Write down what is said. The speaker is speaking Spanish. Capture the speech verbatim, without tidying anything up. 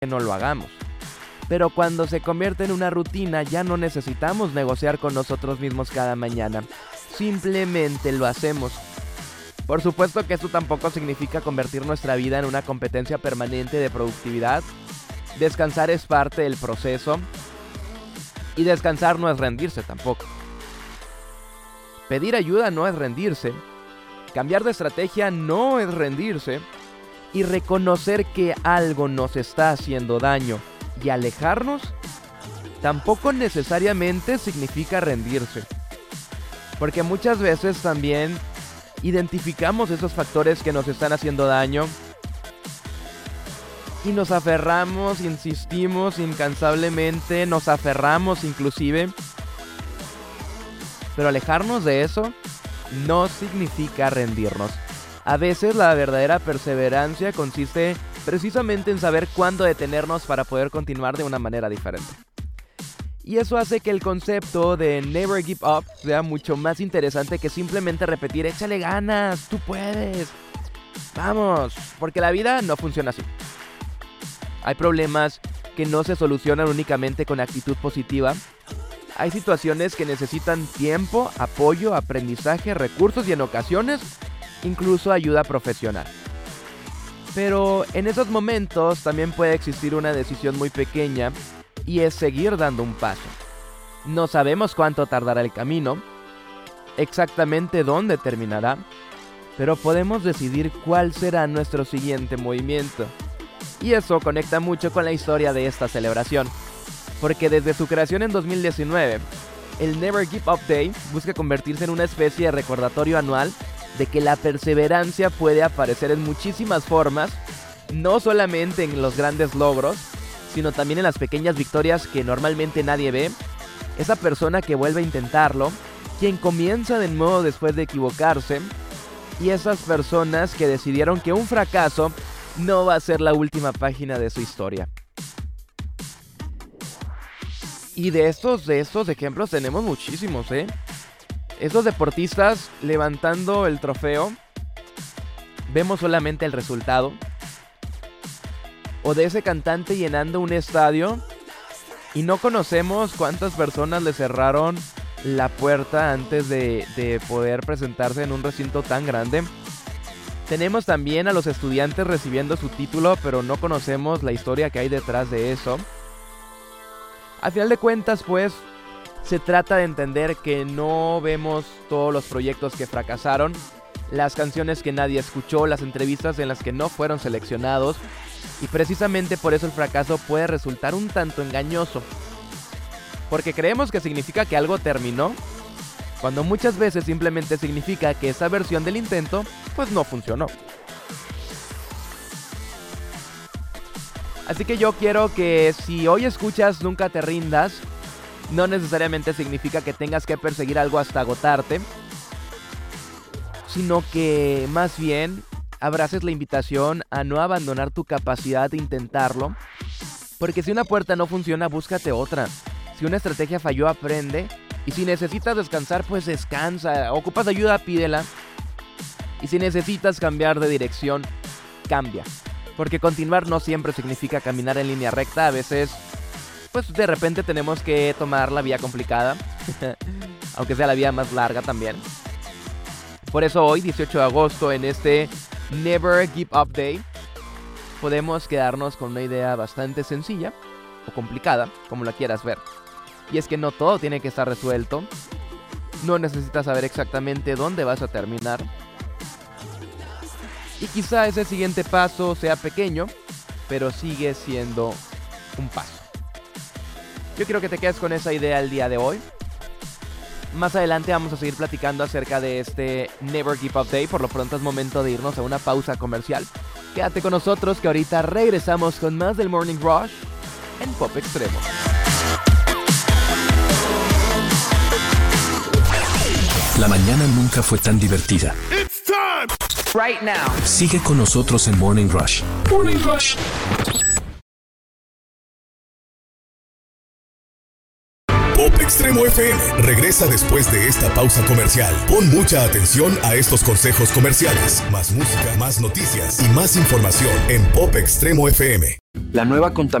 que no lo hagamos. Pero cuando se convierte en una rutina, ya no necesitamos negociar con nosotros mismos cada mañana. Simplemente lo hacemos. Por supuesto que esto tampoco significa convertir nuestra vida en una competencia permanente de productividad. Descansar es parte del proceso. Y descansar no es rendirse tampoco. Pedir ayuda no es rendirse. Cambiar de estrategia no es rendirse. Y reconocer que algo nos está haciendo daño y alejarnos tampoco necesariamente significa rendirse. Porque muchas veces también identificamos esos factores que nos están haciendo daño y nos aferramos, insistimos incansablemente, nos aferramos inclusive. Pero alejarnos de eso no significa rendirnos. A veces la verdadera perseverancia consiste precisamente en saber cuándo detenernos para poder continuar de una manera diferente. Y eso hace que el concepto de never give up sea mucho más interesante que simplemente repetir échale ganas, tú puedes, vamos, porque la vida no funciona así. Hay problemas que no se solucionan únicamente con actitud positiva. Hay situaciones que necesitan tiempo, apoyo, aprendizaje, recursos y en ocasiones incluso ayuda profesional. Pero en esos momentos también puede existir una decisión muy pequeña y es seguir dando un paso. No sabemos cuánto tardará el camino, exactamente dónde terminará, pero podemos decidir cuál será nuestro siguiente movimiento. Y eso conecta mucho con la historia de esta celebración, porque desde su creación en dos mil diecinueve, el Never Give Up Day busca convertirse en una especie de recordatorio anual de que la perseverancia puede aparecer en muchísimas formas, no solamente en los grandes logros, sino también en las pequeñas victorias que normalmente nadie ve. Esa persona que vuelve a intentarlo, quien comienza de nuevo después de equivocarse, y esas personas que decidieron que un fracaso no va a ser la última página de su historia. Y de estos, de estos ejemplos tenemos muchísimos, ¿eh? Estos deportistas levantando el trofeo, vemos solamente el resultado. O de ese cantante llenando un estadio y no conocemos cuántas personas le cerraron la puerta antes de, de poder presentarse en un recinto tan grande. Tenemos también a los estudiantes recibiendo su título, pero no conocemos la historia que hay detrás de eso. Al final de cuentas, pues, se trata de entender que no vemos todos los proyectos que fracasaron, las canciones que nadie escuchó, las entrevistas en las que no fueron seleccionados, y precisamente por eso el fracaso puede resultar un tanto engañoso. Porque creemos que significa que algo terminó, cuando muchas veces simplemente significa que esa versión del intento, pues no funcionó. Así que yo quiero que si hoy escuchas Nunca te rindas, no necesariamente significa que tengas que perseguir algo hasta agotarte, sino que más bien abraces la invitación a no abandonar tu capacidad de intentarlo, porque si una puerta no funciona, búscate otra. Si una estrategia falló, aprende, y si necesitas descansar, pues descansa. Ocupas ayuda, pídela. Y si necesitas cambiar de dirección, cambia. Porque continuar no siempre significa caminar en línea recta. A veces, pues de repente tenemos que tomar la vía complicada, aunque sea la vía más larga también. Por eso hoy, dieciocho de agosto, en este Never Give Up Day, podemos quedarnos con una idea bastante sencilla o complicada, como la quieras ver. Y es que no todo tiene que estar resuelto. No necesitas saber exactamente dónde vas a terminar. Y quizá ese siguiente paso sea pequeño, pero sigue siendo un paso. Yo quiero que te quedes con esa idea el día de hoy. Más adelante vamos a seguir platicando acerca de este Never Give Up Day. Por lo pronto es momento de irnos a una pausa comercial. Quédate con nosotros que ahorita regresamos con más del Morning Rush en Pop Extremo. La mañana nunca fue tan divertida. It's time right now. Sigue con nosotros en Morning Rush. Morning Rush. Pop Extremo F M regresa después de esta pausa comercial. Pon mucha atención a estos consejos comerciales. Más música, más noticias y más información en Pop Extremo F M. La nueva contaminación